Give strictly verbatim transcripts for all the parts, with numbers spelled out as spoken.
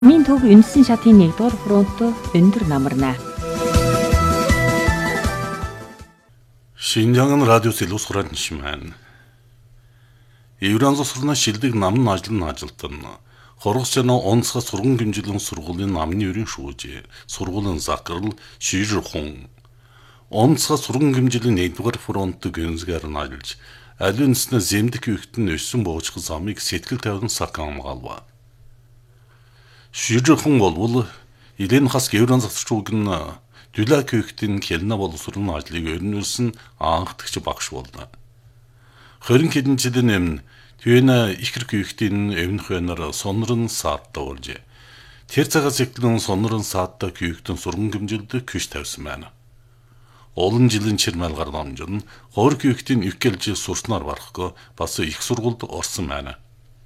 Мин төв үндсэн шатын нэгдүгээр фронт өндөр намарна. Шинжаан радиус илүүс хураан шимэн. Евран засварна шилдэг намын ажлын ажилтан. Хоргосчана онцгой сургууль хэмжээлийн сургуулийн намны өрийн шүүж, сургуулийн закрал шийрхэн. Онцгой сургууль хэмжээлийн нэгдүгээр фронт гэнзгээр нь ажиллаж, аливаа нэснэ зэмдэх үхтэн өссөн боочх замыг сэтгэл тавин сак хамгаалва. Шийрхэн болвол илэн хас евран засварчууг нь Дүлэг үхтэн хэлнэ боловсролын ажлыг өрнүүлсэн анхдагч багш болно. Хорин хэдэн жилийн өмнө Төвнө ихэр үхтэн өвнөх өнөр сонрон саатта болж тэр цагаас эхлэн сонрон саатта үхтэн сурган гэмжилдэг күш тавьсан байна. Олон жилийн чирмэл гар намжин хор үхтэн үхгэлж сурснаар барахгүй бас их сургуульд орсон байна.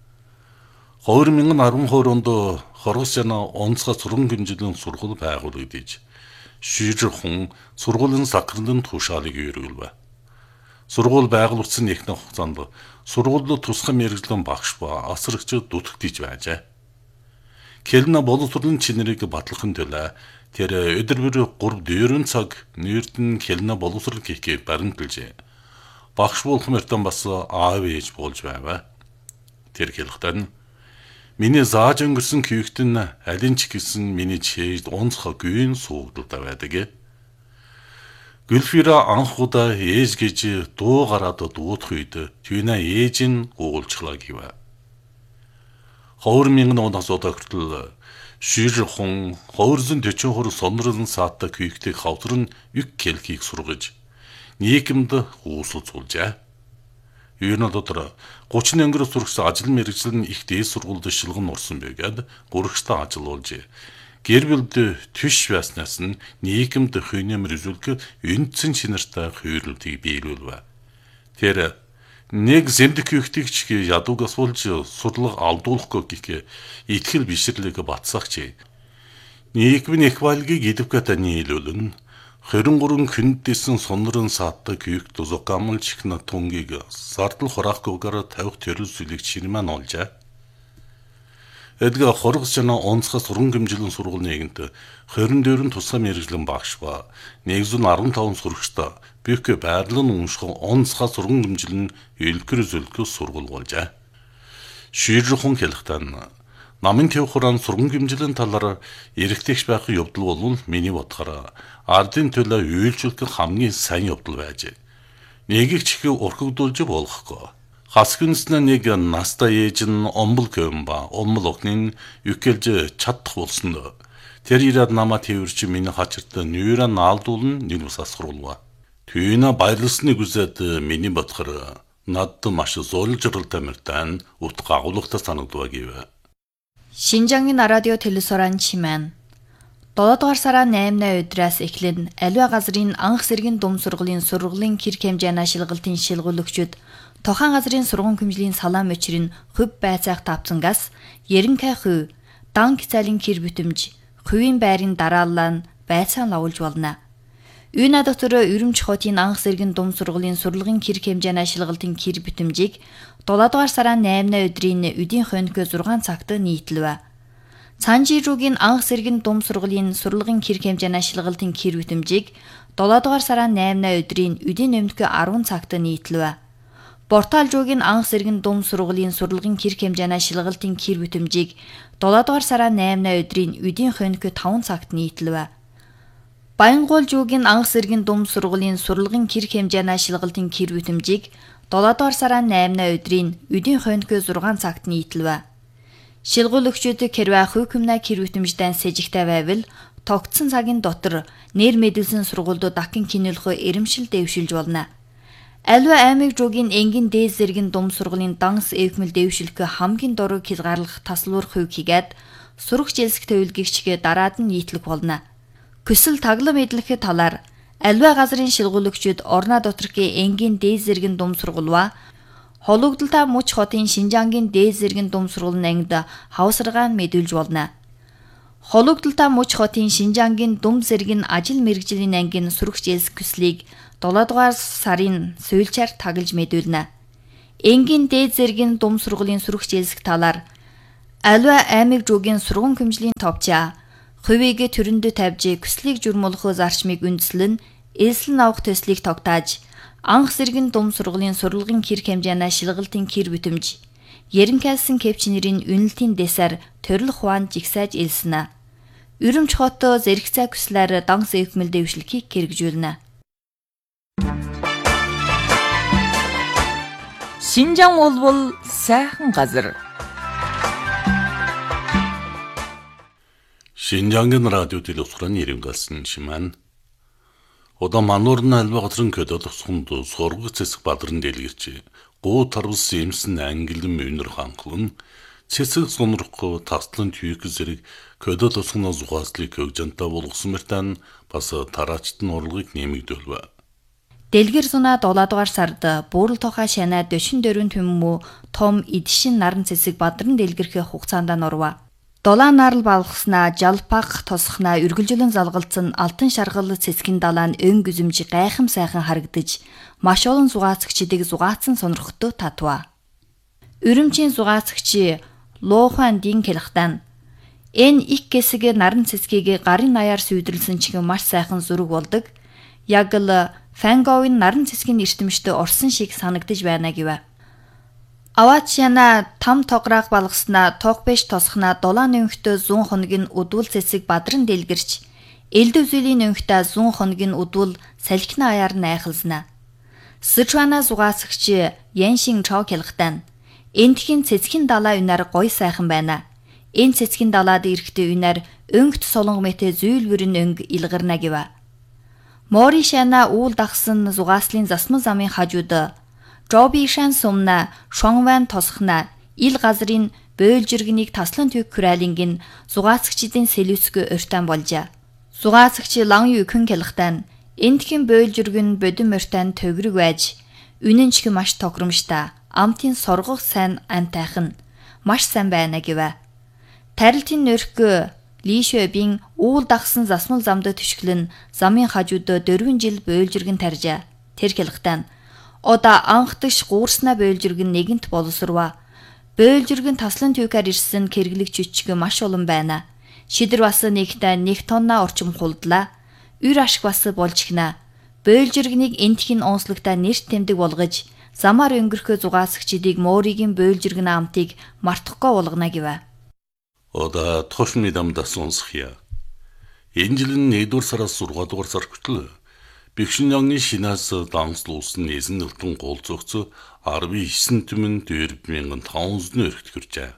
хоёр мянган арван хоёр онд Хоргосчана онцгой сурган гэмжилийн сургууль байгуулагдаж шийрхэн сургуулийн сакралын тушаалыг өргөлв. Сургууль байгуулагдсан ихнэх хугацаанд сургуулиуд тусгай мэргэжлийн багш ба асрагчид дутагдж байжээ. Хэлнэ боловсролын чинэрийг батлахын төлөө тэр өдөр бүр гурав дөрвөн цаг нэрдэн хэлнэ боловсрол хийхээ баримталжээ. Багш болох мөртөн бас аав ээж болж байв. Тэр хэлэхдээ миний зааж өнгөрсөн күйгтэн алин ч гэсэн миний чийд онцгой гүйн суугдалтай байдаг. Гүлфира анхудаа ээж гэж дуу гараад дуудах үед Төвнө ээж нь гуулчлаа гэв. хоёр мянган оноос одоогтол шийрхэн хоёрзон төчөн хөр сонролн саатта күйгтийг хавтрын үг хэлхийг сургаж нийгэмд үүсэлцүүлжээ. Юуны дотор гучин өнгөрөс сурагч ажил мэргэжил нь их дээд сургуульд шилгэн орсон байгаад гурагчтай ажил болж гэр бүлд түш байснаас нь нийгэмд хийнэмэр үзүүлэх үндсэн шинэртэй хөвөрлөлтийг биелүүлв. Тэр нэг зэмдэх үхтийг ч ядууг асуулж сурлага алдуулахгүй гэх итгэл бишрлэг батсагч. Нийгмийн их байлгийг идэвхтэй нийлүүлэн хорин гурван хүндээсэн сонрон саатта күйк тузок амлж ихна тунгийг сардал хораахгүйгээр тавих төрөл сүлийг чирмэн олжээ. Эдгээр Хоргосчана онцгой сургууль хэмжээлийн сургуулийн нэгэнт хорин дөрвөн тусгай мэргэжлийн багш ба нэг зуун арван таван сурагчтай бүх байрлал нь унших онцгой сургууль хэмжээлийн элхэр зөлгөө сургууль болжээ. Шийрхэн хэлэхдээ намын төв хураан сургууль хэмжээлийн талаар эрэгтэйч байх явдал бол миний бодохоор ардын төлөө үйлчлэх хамгийн сайн явдал байж. Нэгийг ч их урхагдуулж болохгүй. Хасгэнснэ нэг настай ээж нь омбол көмба, омбол охны үкэлж чадах болсон. Тэр ирээд намаа тэрч миний хачирт нүүрэ наалдуулн нэг ус асгаруулва. Төвнө баярлсныг үзээд миний бодохоор надад маш зөөлжрэлтэй мөртэн утга агуулгатай санагдав гэв. Шинжаангийн радио телевизоран чимэн долоодугаар сарын наймны өдрөөс эхлэн аливаа газрын анх сэргийн дунд сургуулийн сургуулийн кир хэмжээний шилгалтын шилгүүлэгчид тохан газрын сургууль хэмжээлийн салаан мөчрийн хөв байцаах тавцангаас ерөнхий хувь дан гицалын кир бүтэмж хувийн байрын дараалал нь байцаан лавуулж болно. Үйна дотор Өрөмч хотын анх сэргийн дунд сургуулийн сургуулийн кир хэмжээний шилгалтын кир бүтэмжийг долоодугаар сарын наймны өдрийн үдийн хонько зургаан цагт нийтлэв. Цанжируугийн анх сэргийн дунд сургуулийн сургуулийн кир хэмжээний шилгалтын кир бүтэмжийг долоодугаар сарын наймны өдрийн үдийн өмнөхө арван цагт нийтлэв. Борталжуугийн анх сэргийн дунд сургуулийн сургуулийн кир хэмжээний шилгалтын кир бүтэмжийг долоодугаар сарын наймны өдрийн үдийн хонько таван цагт нийтлэв. Баянгуулжуугийн анх сэргийн дунд сургуулийн сургуулийн кир хэмжээний шилгалтын кир бүтэмжийг долоодугаар сарын наймны өдрийн үдийн хонько зургаан цагт нийтлэв. Шилгүүлэгчид хэрвээ хувь хүмнээ кир бүтэмждэн сэжигтэй байвал тогтсон цагийн дотор нэр мэдүүлсэн сургуульдууд дахин кинэлхөө эрэмшил дэвшилж болно. Аливаа аймаг жуугийн энгийн дээд зэргийн дунд сургуулийн данс эвхмэл дэвшилхэ хамгийн дурыг хязгаарлах таслуур хувь хийгээд сурагч элсэх төвлөгчгээ дараад нь нийтлэх болно. Көсөл таглам эдлэхэ талаар аливаа газрын шилгүүлэгчид орноо доторхын энгийн дээд зэргийн дунд сургууль Хологдолтой муч хотын Шинжаангийн дээд зэргийн дунд сургуулийн ангид хавсаргаан мэдүүлж болно. Хологдолтой муч хотын Шинжаангийн дунд зэргийн ажил мэргэжлийн ангийн сурагч элсэх көслийг долоодугаар сарын суйлчаар таглаж мэдүүлнэ. Энгийн дээд зэргийн дунд сургуулийн сурагч элсэх талаар Аливаа аймаг жуугийн сургууль хэмжлийн товчаа хувийг төрөндө тавьж хүслийг журмуулах зарчмыг үндэслэн элсэл авах төслийг тогтааж анх зэргийн дум сургуулийн сурлагын хэр хэмжээний шилгалтын хэр бүтэмж Еренкайлсан кепчнэрийн үнэлтийн дэсээр төрөлх хуан жигсааж элснэ. Үрэмч хот зэрэгцээ хүслээр данс эвхмэл дэвшлэхийг хэрэгжүүлнэ. Шинжаан улбал сайхан газар. Шинжаангийн радио телевизорын Еренкайлсан чимэн. Ода мануурны альва газрын көдөдөх сунд сургах цэцэг бадрын дэлгэрч гоо тарвс эмсэн ангилэн мөнөр ханхлан цэцэг сонрохго таслан түйк зэрэг көдөдөх сунаас зугааслыг өгжантаа болгосон мөртэн бас тараачтын урлагыг нэмэгдүүлвэ. Дэлгэр сунаа дулаадугаар сард буурал тохаа шанаа дөшин дөрвөн төммө том идшин наран цэцэг бадран дэлгэрхэ хугацаанд нурва. Дулаа нарал балгаснаа жалпах тосхнаа үргэлжлэн залгалцсан алтан шаргал цэцгийн далаа нь өн гүзэмж гайхам сайхан харагдаж маш олон зугаацагчдыг зугаацсан сонирхтой татва. Үрэмчийн зугаацагч Луухан Дин Келхтан энэ их гэсэг наран цэцгийг гарын наяар сүйдэрлсэн чихэн маш сайхан зүрэг болдог. Яг л Фанговын наран цэцгийн эртэмжтэй орсон шиг санагдаж байна гэв. Аваад шана там тограах балгаснаа тогбэш тосхнаа дулааны өнхтөө зүүн хоногийн удвал цэцэг бадран дэлгэрч элдв зүйлийн өнхтөө зүүн хоногийн удвал салхины аяар найхалзнаа. Сычуана зугаасагч Яншин Чоо Келхтан энтхийн цэцгийн далаа үнаар гой сайхан байна. Энэ цэцгийн далаад ирэхдээ үнаар өнгөт солонгомэтэй зөөлвөрийн өнг илгарна гэв. Мори шана уул дагсан зугааслын засмал замын хажууд Жоби шан сумна шонван тосхна ил газрын бойлжиргэнийг таслан түйк хүрээлингийн зугаацагчдын сэлүсгөө өртөн болжаа. Зугаацагч Лан Юкэн Келхтан энтхийн бойлжиргэн бодин мөртэн төгрөг байж үнэнчг маш тохиромжтой амтын соргох сайн амтайхан маш сайн байна гэв. Тарилтын нөрхгөө Лишөбийн уул дагсан засмал замд төшгөлн замын хажууд дөрвөн жил бойлжиргэн таржаа. Тэр Келхтан ода анхдагш гуурснаа бойлжиргэн нэгэнт боловсрва. Бойлжиргэн таслан түйкээр ирсэн кэргэлэг чүчг маш олон байна. Шидэр бас нэгтээ нэг тонна орчим хулдлаа. Үр ашиг бас болж гинэ. Бойлжиргэнийг энтхийн онцлогтой нэрт тэмдэг болгож замаар өнгөрөхөө зугаасагчдыг Моригийн бойлжиргэн амтыг мартахгүй болгоно гэв. Ода тошны дамда сонсхия. Энэ жилийн нэгдүгээр сараас сургаадугаар сар хүртэл Бэкшинжангийн шинаас данслуулсан эзэн нэлтэн гол зөгцө арван түмэн дөрвөн мянган таван жүз өргөт хүрчээ.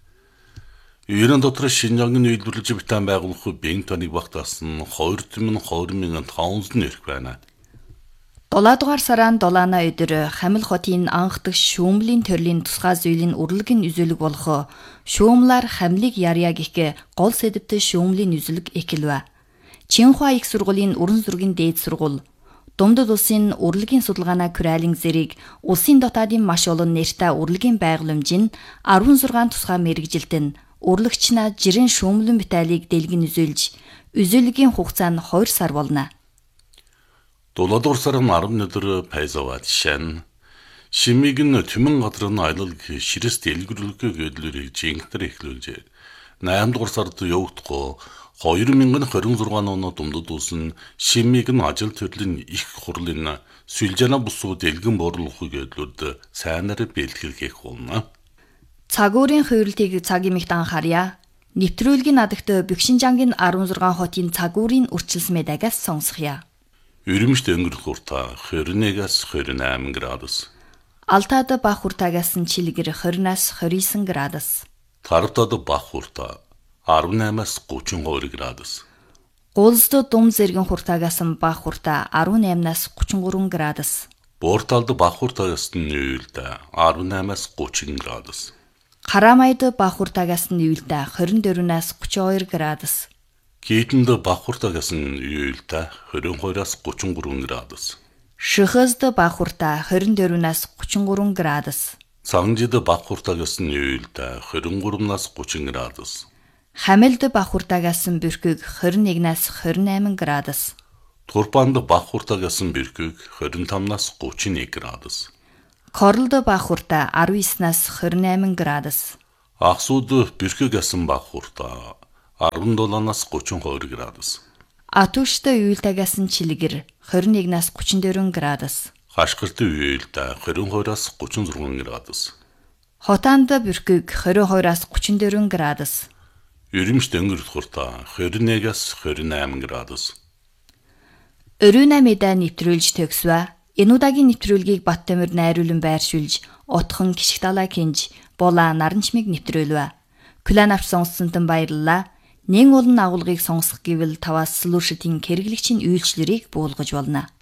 Иран дотор Шинжангийн үйлдвэрлэж битэн байгуулах Бентоныг багтаасан хоёр түмэн хоёр мянган таван жүз өрг байна. Дулаадугаар сараан дулаана өдөр Хамил хотын анхдагш шүүмлийн төрлийн тусгай зүйлийн урлагийн үзүүлэг болох шүүмлаар хамлыг ярья гэх гол сэдвтэй шүүмлийн үзүүлэг эхэлвэ. Чинхуа их сургуулийн уран зургийн дээд сургууль Думдад улсын урлагийн судалгааны Курайлын зэрэг улсын дотаадын маш олон нэртэй урлагийн байгууламжийн арван зургаан тусгай мэргэжилтэн урлагчнаа жирийн шүүмлэн битайлыг дэлгэн үзүүлж үзүүлгийн хугацаа нь хоёр сар болно. Дулаадугаар сарын арван өдөр Пайзавад шан шимиг нь түмэн газрын аялал ширэс дэлгэрүүлэхээ гэдлэрийг жинхтэр эхлүүлжээ. наймдугаар сард явагдахгүй хоёр мянган двадцать шесть оны Думдад улсын шимиг нь ажил төрлийн их хурлын сүлжэна бусуу дэлгэн борлуулах гэдлүүд сайнаар бэлтгэх болно. Цагуурын хувирлтыг цагийн мэгт анхаарья. Нэвтрүүлгийн надагт Бэкшинжангийн арван зургаан хотын цагуурын үрчилсэн мэдагаас сонсхия. Үрэмжт өнгөрөх уртаа двадцать нэгээс двадцать восемь градус. Алтад бах уртаагаас нь чилгэр двадцать-аас двадцать девять градус. Таравтад бах уртаа арван наймаас тридцать two градус. Гулсд дум зэргийн хуртаагаас нь бах уртаа арван наймаас тридцать three градус. Буурталд бах хуртаагаас нь нүүлдэ арван наймаас тридцать градус. Харамайд бах хуртаагаас нь нүүлдэ двадцать four-аас тридцать two градус. Китэнд бах хуртаагаас нь нүүлдэ двадцать two-аас тридцать three градус. Шихэзд бах хуртаа двадцать four-аас тридцать three градус. Сангжид бах хуртаагаас нь нүүлдэ двадцать three-аас тридцать градус. Хамилд бах хуртаагаас нь бүрхэг двадцать one-аас двадцать eight градус. Турпанд бах хуртаагаас нь бүрхэг двадцать five-аас тридцать one градус. Корлд бах хуртаа nineteen-аас двадцать eight градус. Ақсуды бүрхэг асан баг хурта арван долоноос гучин хоёр градус. Атуштай уйлтагасан чилгэр хорин нэгнээс гучин дөрвөн градус. Хашгирт уйлта хорин хоёроос гучин зурган градус. Хотаанд бүрхэг хорин хоёроос гучин дөрвөн градус. Өрөмж дөнгөрт хурта хорин нэгээс хорин eight градус. Өрөөнамидаа нэвтрүүлж төгсвэ. Энэ удаагийн нэвтрүүлгийг Баттамир найруулан байршуулж, утхан Киших далай кинж, Була Наранчмыг нэвтрүүлвэ. Күлэн авч сонссонтон баярлалаа. Нэн олон агуулгыг сонсох гэвэл таваас Solution-ийн хэрэглэгчийн үйлчлэрийг буулгаж болно.